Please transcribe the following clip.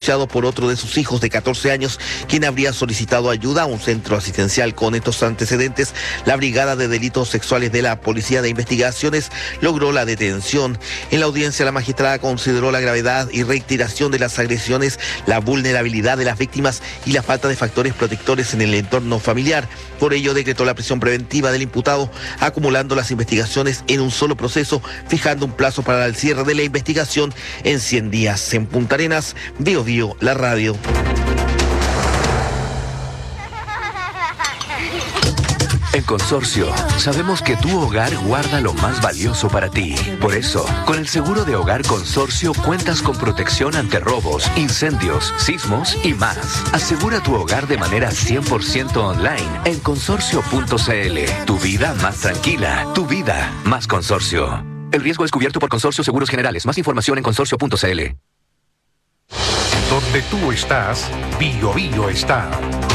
denunciado por otro de sus hijos de 14 años, quien habría solicitado ayuda a un centro asistencial. Con estos antecedentes, la Brigada de Delitos Sexuales de la Policía de Investigaciones logró la detención. En la audiencia, la magistrada consideró la gravedad y reiteración de las agresiones, la vulnerabilidad de las víctimas y la falta de factores protectores en el entorno familiar. Por ello, decretó la prisión preventiva del imputado, acumulando las investigaciones en un solo proceso, fijando un plazo para el cierre de la investigación en 100 días. En Punta Arenas, Bio Bio, la radio. En Consorcio, sabemos que tu hogar guarda lo más valioso para ti. Por eso, con el seguro de hogar Consorcio cuentas con protección ante robos, incendios, sismos y más. Asegura tu hogar de manera 100% online en consorcio.cl. Tu vida más tranquila, tu vida más Consorcio. El riesgo es cubierto por Consorcio Seguros Generales. Más información en consorcio.cl. Donde tú estás, Bio Bio está.